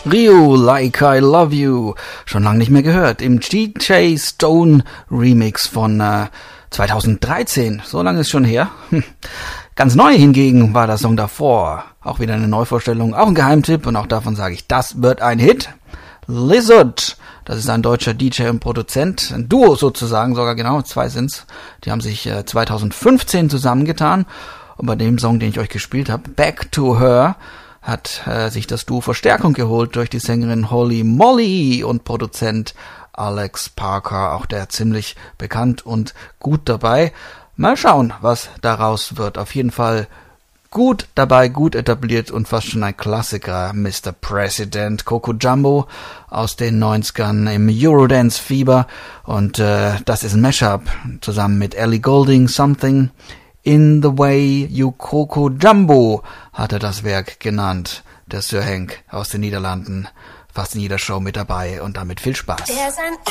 Ryu, Like I Love You, schon lange nicht mehr gehört, im DJ Stone Remix von 2013, so lange ist schon her. Ganz neu hingegen war der Song davor, auch wieder eine Neuvorstellung, auch ein Geheimtipp und auch davon sage ich, das wird ein Hit. Lizard, das ist ein deutscher DJ und Produzent, ein Duo sozusagen, sogar genau, 2 sind's. Die haben sich 2015 zusammengetan und bei dem Song, den ich euch gespielt habe, Back to Her, hat sich das Duo Verstärkung geholt durch die Sängerin Holly Molly und Produzent Alex Parker, auch der ziemlich bekannt und gut dabei. Mal schauen, was daraus wird. Auf jeden Fall gut dabei, gut etabliert und fast schon ein Klassiker, Mr. President, Coco Jumbo aus den 90ern im Eurodance-Fieber. Und das ist ein Mashup zusammen mit Ellie Goulding, Something in the Way You Coco Jumbo hat er das Werk genannt. Der Sir Henk aus den Niederlanden, fast in jeder Show mit dabei und damit viel Spaß.